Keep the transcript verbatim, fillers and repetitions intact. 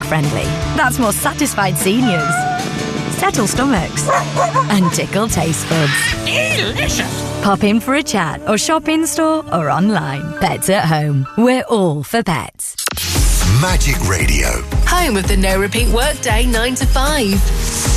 dog-friendly. That's more satisfied seniors, settle stomachs, and tickle taste buds. Delicious! Pop in for a chat or shop in-store or online. Pets at Home. We're all for pets. Magic Radio. Home of the no repeat workday nine to five.